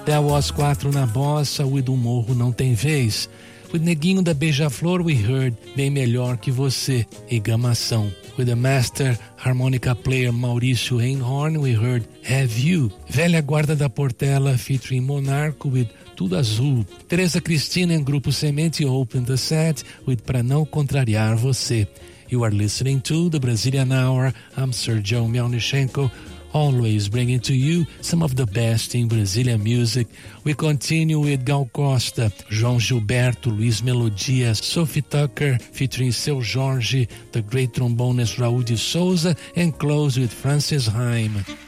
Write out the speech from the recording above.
There Was 4 na bossa, with do Morro Não Tem Vez. With Neguinho da Beija-Flor, we heard Bem Melhor Que Você e Gamação. With the master harmonica player Maurício Einhorn, we heard Have You. Velha Guarda da Portela featuring Monarco with Tudo Azul. Teresa Cristina em Grupo Semente opened the set with Pra Não Contrariar Você. You are listening to the Brazilian Hour. I'm Sergio Melnichenko, always bringing to you some of the best in Brazilian music. We continue with Gal Costa, João Gilberto, Luiz Melodia, Sophie Tucker featuring Seu Jorge, the great trombonist Raul de Souza, and close with Francis Haim.